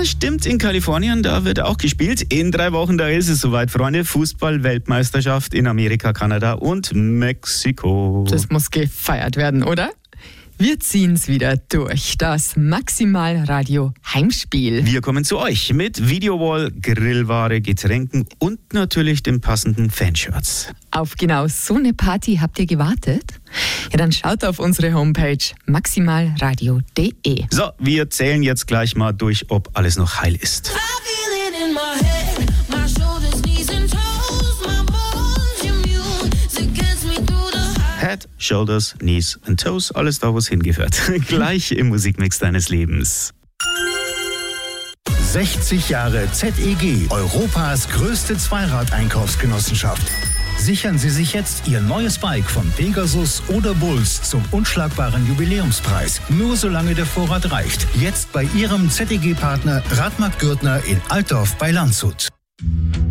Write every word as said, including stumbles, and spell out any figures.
Ja, stimmt, in Kalifornien, da wird auch gespielt. In drei Wochen, da ist es soweit, Freunde. Fußball-Weltmeisterschaft in Amerika, Kanada und Mexiko. Das muss gefeiert werden, oder? Wir ziehen's wieder durch. Das Maximal-Radio-Heimspiel. Wir kommen zu euch mit Videowall, Grillware, Getränken und natürlich den passenden Fanshirts. Auf genau so eine Party habt ihr gewartet? Ja, dann schaut auf unsere Homepage maximalradio punkt de. So, wir zählen jetzt gleich mal durch, ob alles noch heil ist. Head, Shoulders, Knees and Toes, alles da, wo es hingehört. Gleich im Musikmix deines Lebens. sechzig Jahre Z E G, Europas größte Zweirad-Einkaufsgenossenschaft. Sichern Sie sich jetzt Ihr neues Bike von Pegasus oder Bulls zum unschlagbaren Jubiläumspreis. Nur solange der Vorrat reicht. Jetzt bei Ihrem Z E G-Partner Radmarkt Gürtner in Altdorf bei Landshut.